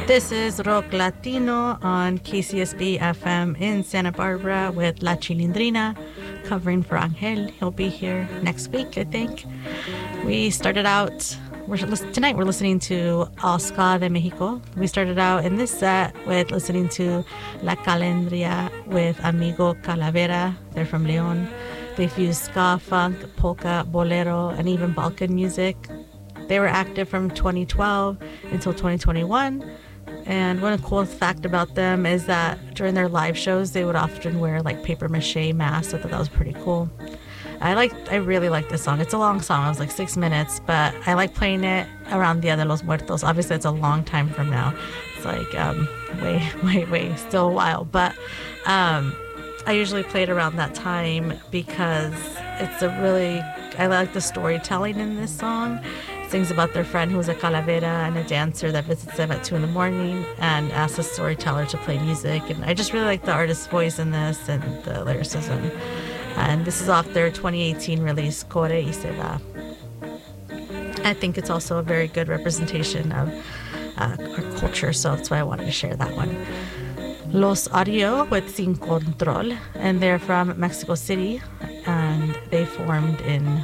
This is Rock Latino on KCSB FM in Santa Barbara with La Chilindrina, covering for Angel. He'll be here next week, I think. We started out, tonight we're listening to All Ska de Mexico. We started out in this set with listening to La Calendria with Amigo Calavera. They're from Leon. They fuse ska, funk, polka, bolero, and even Balkan music. They were active from 2012 until 2021. And one cool fact about them is that during their live shows, they would often wear like paper mache masks. I thought that was pretty cool. I really like this song. It's a long song. It was like 6 minutes, but I like playing it around Dia de los Muertos. Obviously, it's a long time from now. It's like way, still a while. But I usually play it around that time because I like the storytelling in this song. Sings about their friend who's a calavera and a dancer that visits them at 2 a.m. and asks a storyteller to play music. And I just really like the artist's voice in this and the lyricism. And this is off their 2018 release, Core y Se Va. I think it's also a very good representation of our culture, so that's why I wanted to share that one. Los Audio with Sin Control, and they're from Mexico City, and they formed in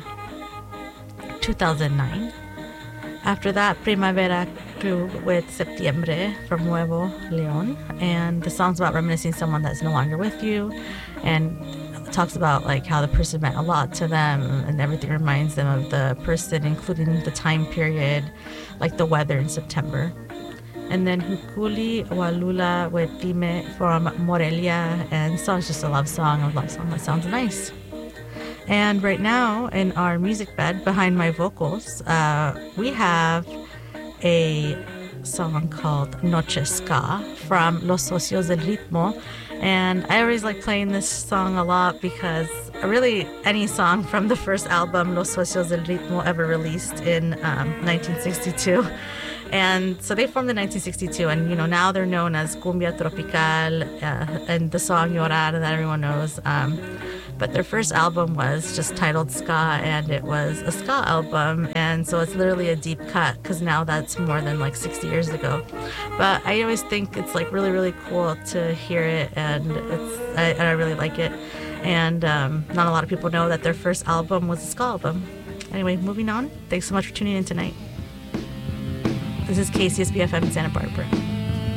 2009. After that, Primavera Club with Septiembre from Nuevo León, and the song's about reminiscing someone that's no longer with you, and talks about like how the person meant a lot to them, and everything reminds them of the person, including the time period, like the weather in September. And then Hukuli Walula with Dime from Morelia, and the song's just a love song that sounds nice. And right now, in our music bed behind my vocals, we have a song called Noche Ska from Los Socios del Ritmo. And I always like playing this song a lot because really any song from the first album, Los Socios del Ritmo, ever released in 1962. And so they formed in 1962, and now they're known as Cumbia Tropical, and the song Llorar that everyone knows. But their first album was just titled Ska, and it was a ska album, and so it's literally a deep cut because now that's more than like 60 years ago. But I always think it's like really, really cool to hear it, and I really like it. And not a lot of people know that their first album was a ska album. Anyway, moving on. Thanks so much for tuning in tonight. This is KCSB FM in Santa Barbara.